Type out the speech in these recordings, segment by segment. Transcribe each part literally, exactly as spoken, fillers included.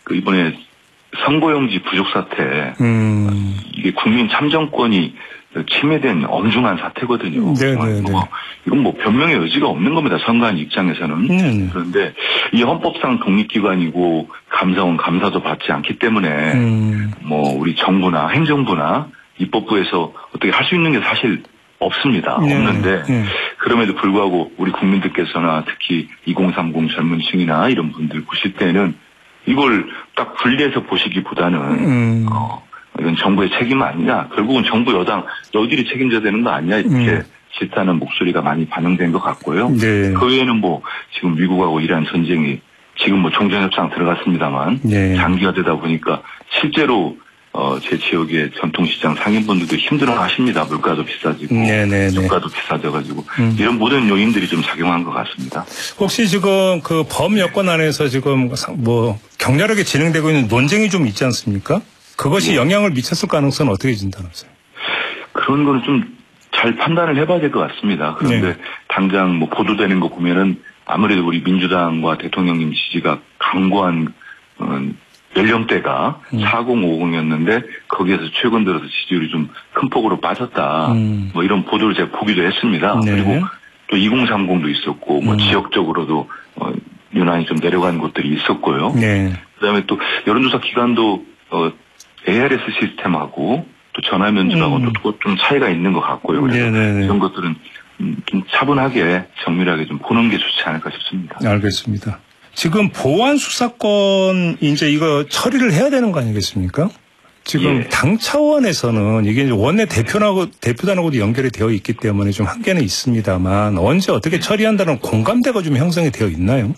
그 이번에 선거용지 부족 사태, 음. 이게 국민 참정권이 침해된 엄중한 사태거든요. 네네네. 뭐, 이건 뭐 변명의 여지가 없는 겁니다. 선거한 입장에서는. 음. 그런데 이 헌법상 독립기관이고 감사원 감사도 받지 않기 때문에 음. 뭐 우리 정부나 행정부나 입법부에서 어떻게 할 수 있는 게 사실 없습니다. 네. 없는데 네. 그럼에도 불구하고 우리 국민들께서나 특히 이공삼공 젊은층이나 이런 분들 보실 때는 이걸 딱 분리해서 보시기보다는 음. 어, 이건 정부의 책임 아니냐. 결국은 정부 여당 너희들이 책임져야 되는 거 아니냐 이렇게 음. 질타하는 목소리가 많이 반영된 것 같고요. 네. 그 외에는 뭐 지금 미국하고 이란 전쟁이 지금 뭐 종전협상 들어갔습니다만 네. 장기가 되다 보니까 실제로 어, 제 지역의 전통시장 상인분들도 힘들어하십니다. 물가도 비싸지고 주가도 비싸져가지고 음. 이런 모든 요인들이 좀 작용한 것 같습니다. 혹시 지금 그 범 여건 안에서 지금 뭐 격렬하게 진행되고 있는 논쟁이 좀 있지 않습니까? 그것이 네. 영향을 미쳤을 가능성은 어떻게 진단하세요? 그런 거는 좀 잘 판단을 해봐야 될 것 같습니다. 그런데 네. 당장 뭐 보도되는 거 보면은 아무래도 우리 민주당과 대통령님 지지가 강고한 어, 연령대가 음. 사공오공이었는데 거기에서 최근 들어서 지지율이 좀 큰 폭으로 빠졌다. 음. 뭐 이런 보도를 제가 보기도 했습니다. 네. 그리고 또 이공삼공도 있었고 뭐 음. 지역적으로도 어, 유난히 좀 내려간 곳들이 있었고요. 네. 그다음에 또 여론조사 기관도 어, 에이알에스 시스템하고 또 전화 면접하고 음. 또 좀 차이가 있는 것 같고요. 그래서 네네네. 이런 것들은 좀 차분하게 정밀하게 좀 보는 게 좋지 않을까 싶습니다. 알겠습니다. 지금 보안 수사권 이제 이거 처리를 해야 되는 거 아니겠습니까? 지금 예. 당 차원에서는 이게 원내 대표하고 대표단하고도 연결이 되어 있기 때문에 좀 한계는 있습니다만 언제 어떻게 처리한다는 공감대가 좀 형성이 되어 있나요?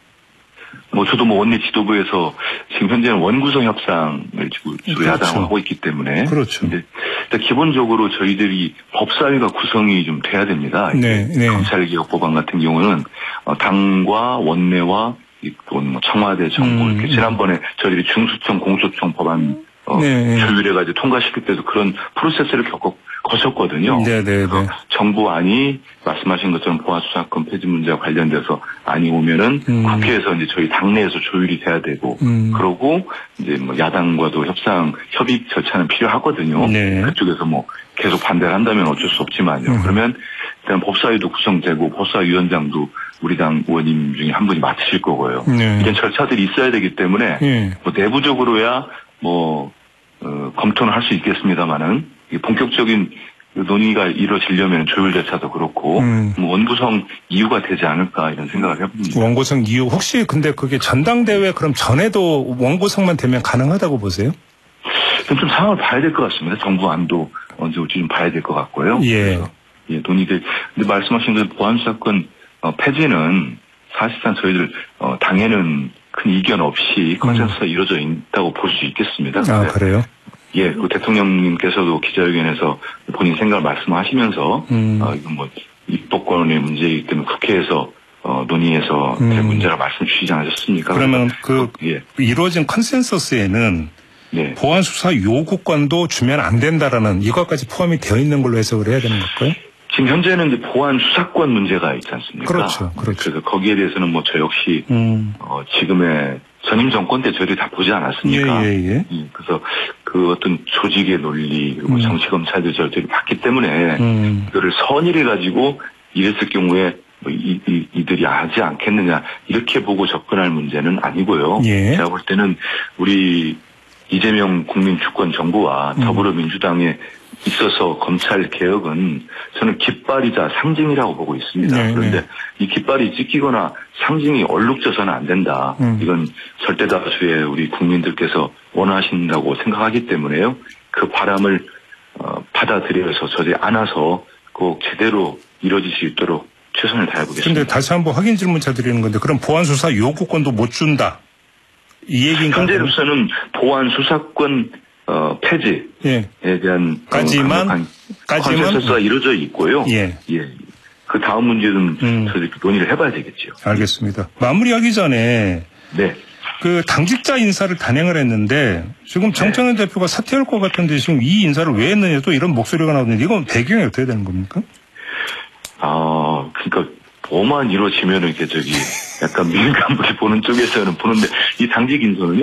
뭐 저도 뭐 원내 지도부에서 지금 현재는 원구성 협상을 지금 주로 그렇죠. 야당하고 있기 때문에 그렇죠. 근데 일단 기본적으로 저희들이 법사위가 구성이 좀 돼야 됩니다. 네, 네. 검찰개혁 법안 같은 경우는 당과 원내와 또는 뭐 청와대 정부 음, 이렇게 지난번에 저희들이 중수청 공소청 법안 어, 네. 조율해가지고 통과시킬 때도 그런 프로세스를 겪어 거쳤거든요. 네네네. 정부안이 말씀하신 것처럼 보안수사권 폐지 문제와 관련돼서 안이 오면은 음. 국회에서 이제 저희 당내에서 조율이 돼야 되고, 음. 그러고 이제 뭐 야당과도 협상 협의 절차는 필요하거든요. 네. 그쪽에서 뭐 계속 반대를 한다면 어쩔 수 없지만요. 음. 그러면 일단 법사위도 구성되고 법사위원장도 우리 당 의원님 중에 한 분이 맡으실 거고요. 네. 이런 절차들이 있어야 되기 때문에 네. 뭐 내부적으로야 뭐 어, 검토는 할 수 있겠습니다만은 본격적인 논의가 이루어지려면 조율 절차도 그렇고 음. 뭐 원구성 이유가 되지 않을까 이런 생각을 해봅니다. 원구성 이유 혹시 근데 그게 전당대회 그럼 전에도 원구성만 되면 가능하다고 보세요? 좀, 좀 상황을 봐야 될 것 같습니다. 정부 안도 언제 올지 좀 봐야 될 것 같고요. 예. 예, 논의들. 근데 말씀하신 그 보안수사권 어, 폐지는 사실상 저희들 어, 당에는 큰 이견 없이 컨센서스가 음. 이루어져 있다고 볼 수 있겠습니다. 아, 그래요? 예, 그 대통령님께서도 기자회견에서 본인 생각을 말씀하시면서 음. 어, 이건 뭐 입법권의 문제이기 때문에 국회에서 어, 논의해서 될 음. 문제라 말씀 주시지 않으셨습니까? 그러면 그 예. 이루어진 컨센서스에는 네. 보안 수사 요구권도 주면 안 된다라는 이것까지 포함이 되어 있는 걸로 해석을 해야 되는 걸까요? 지금 현재는 이제 보안 수사권 문제가 있지 않습니까? 그렇죠, 그렇죠. 그래서 거기에 대해서는 뭐 저 역시 음. 어, 지금의 전임 정권 때 저희들이 다 보지 않았습니까? 예, 예, 예. 예, 그래서 그 어떤 조직의 논리 그리고 음. 정치 검찰들 저희들이 봤기 때문에 음. 이거를 선의를 가지고 이랬을 경우에 뭐 이, 이, 이들이 하지 않겠느냐 이렇게 보고 접근할 문제는 아니고요. 예. 제가 볼 때는 우리 이재명 국민주권정부와 음. 더불어민주당에 있어서 검찰 개혁은 저는 깃발이자 상징이라고 보고 있습니다. 네, 그런데 네. 이 깃발이 찢기거나 상징이 얼룩져서는 안 된다. 음. 이건 절대 다수의 우리 국민들께서 원하신다고 생각하기 때문에요. 그 바람을 어, 받아들여서 저지 않아서 꼭 제대로 이루어질 수 있도록 최선을 다해보겠습니다. 그런데 다시 한번 확인 질문차 드리는 건데 그럼 보안수사 요구권도 못 준다. 이 얘기인가요? 현재로서는 보안수사권 어, 폐지에 예. 대한 까지만 컨센서스가 이루어져 있고요. 예. 예. 그 다음 문제는 음. 저희 논의를 해봐야 되겠죠. 알겠습니다. 마무리하기 전에 네. 그 당직자 인사를 단행을 했는데 지금 정청래 네. 대표가 사퇴할 것 같은데 지금 이 인사를 왜 했느냐 또 이런 목소리가 나오는데 이건 배경이 어떻게 되는 겁니까? 아, 그러니까 뭐만 이루어지면은 이렇게 저기 약간 민간부에 보는 쪽에서는 보는데 이 당직 인선은요.